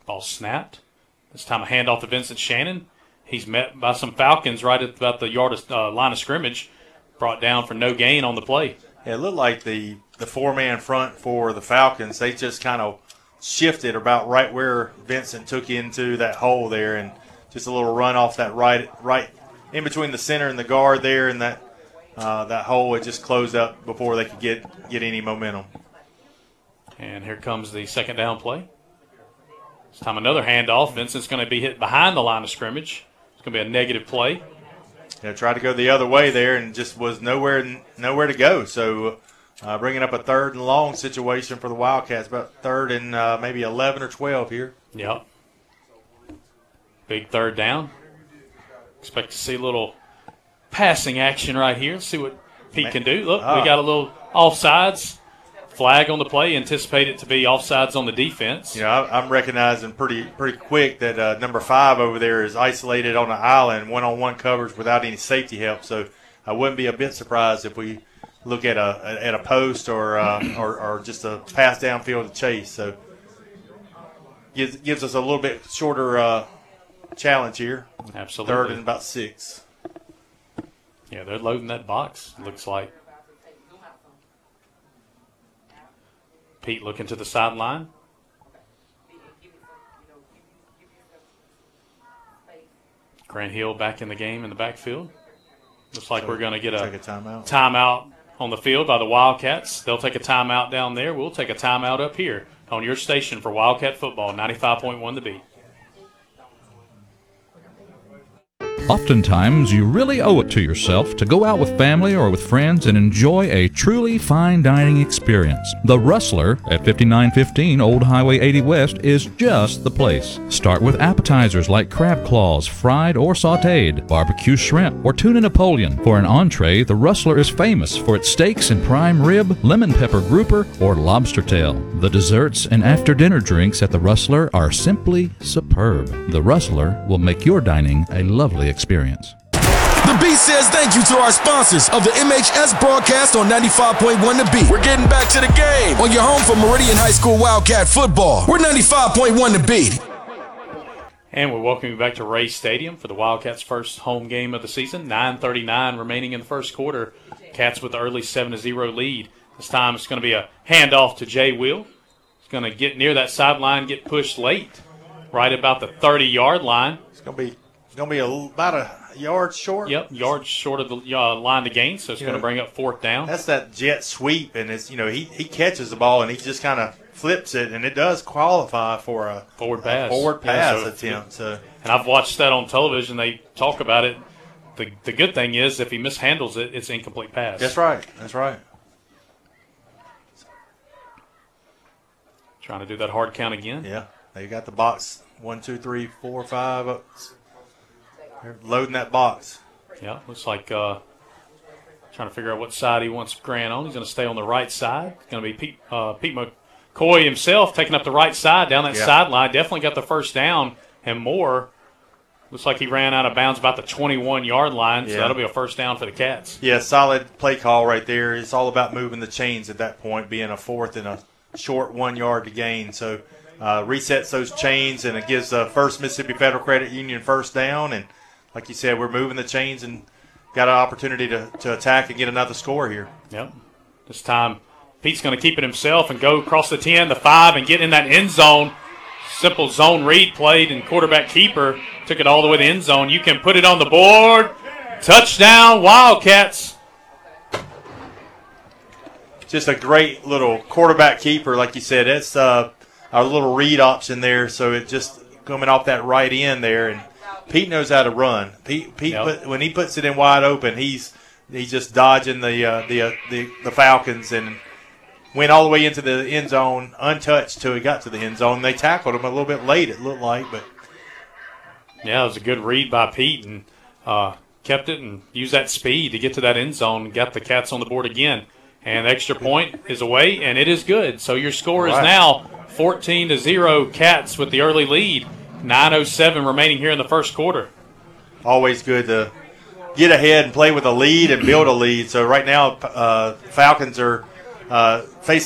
Ball snapped. This time a handoff to Vincent Shannon. He's met by some Falcons right at about the line of scrimmage. Brought down for no gain on the play. Yeah, it looked like the four-man front for the Falcons, they just kind of shifted about right where Vincent took into that hole there, and just a little run off that right in between the center and the guard there, and that hole, it just closed up before they could get any momentum. And here comes the second down play. This time another handoff. Vincent's going to be hit behind the line of scrimmage. It's going to be a negative play. Yeah, tried to go the other way there and just was nowhere to go. So bringing up a 3rd and long situation for the Wildcats, about 3rd and maybe 11 or 12 here. Yep. Big 3rd down. Expect to see a little passing action right here. Let's see what Pete can do. Look, we got a little offsides. Flag on the play. Anticipate it to be offsides on the defense. You know, I'm recognizing pretty quick that number 5 over there is isolated on the island, one-on-one coverage without any safety help. So I wouldn't be a bit surprised if we look at a post or just a pass downfield to Chase. So gives us a little bit shorter challenge here. Absolutely. 3rd and about 6. Yeah, they're loading that box, it looks like. Pete looking to the sideline. Grant Hill back in the game in the backfield. Looks like we're going to get a timeout on the field by the Wildcats. They'll take a timeout down there. We'll take a timeout up here on your station for Wildcat Football, 95.1 The Beat. Oftentimes, you really owe it to yourself to go out with family or with friends and enjoy a truly fine dining experience. The Rustler at 5915 Old Highway 80 West is just the place. Start with appetizers like crab claws, fried or sautéed, barbecue shrimp, or tuna Napoleon. For an entree, the Rustler is famous for its steaks and prime rib, lemon pepper grouper, or lobster tail. The desserts and after-dinner drinks at the Rustler are simply superb. The Rustler will make your dining a lovely experience. The Beat says thank you to our sponsors of the MHS broadcast on 95.1 The Beat. We're getting back to the game on your home for Meridian High School Wildcat football. We're 95.1 The Beat. And we're welcoming you back to Ray Stadium for the Wildcats' first home game of the season. 9:39 remaining in the first quarter. Cats with the early 7-0 lead. This time it's going to be a handoff to Jay Will. He's going to get near that sideline, get pushed late, right about the 30-yard line. It's going to be about a yard short. Yep, yard short of the line to gain, so it's going to bring up 4th down. That's that jet sweep, and it's he catches the ball and he just kind of flips it, and it does qualify for a forward pass attempt. So. And I've watched that on television. They talk about it. The good thing is if he mishandles it, it's an incomplete pass. That's right. Trying to do that hard count again. Yeah, they got the box 1, 2, 3, 4, 5. They're loading that box. Yeah, looks like trying to figure out what side he wants Grant on. He's going to stay on the right side. It's going to be Pete McCoy himself taking up the right side down that sideline. Definitely got the first down and more. Looks like he ran out of bounds about the 21-yard line, so that'll be a first down for the Cats. Yeah, solid play call right there. It's all about moving the chains at that point, being a 4th and a short 1 yard to gain. So resets those chains, and it gives First Mississippi Federal Credit Union first down. And like you said, we're moving the chains and got an opportunity to attack and get another score here. Yep. This time, Pete's going to keep it himself and go across the 10, the 5, and get in that end zone. Simple zone read played, and quarterback keeper took it all the way to the end zone. You can put it on the board. Touchdown, Wildcats. Just a great little quarterback keeper, like you said. It's our little read option there, so it just coming off that right end there, and Pete knows how to run. Pete when he puts it in wide open, he's just dodging the Falcons and went all the way into the end zone untouched till he got to the end zone. They tackled him a little bit late, it looked like, but yeah, it was a good read by Pete and kept it and used that speed to get to that end zone and got the Cats on the board again. And the extra point is away, and it is good. So your score is now 14-0 Cats with the early lead. 9:07 remaining here in the first quarter. Always good to get ahead and play with a lead and build a lead. So right now, Falcons are facing